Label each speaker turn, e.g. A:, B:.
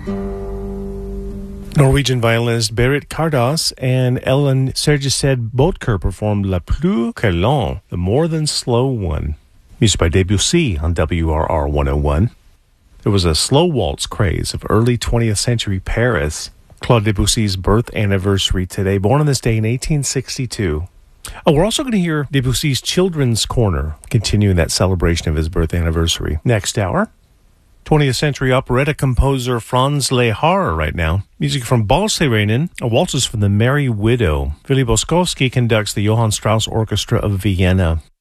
A: Norwegian violinist Berit Kardas and Ellen Sergeset Bodker performed La Plus que Lent, the more than slow one. Music by Debussy on WRR 101. There was a slow waltz craze of early 20th century Paris. Claude Debussy's birth anniversary today, born on this day in 1862. Oh, we're also going to hear Debussy's Children's Corner, continuing that celebration of his birth anniversary. Next hour, 20th century operetta composer Franz Lehár right now. Music from Balserinnen, waltzes from The Merry Widow. Willy Boskowski conducts the Johann Strauss Orchestra of Vienna.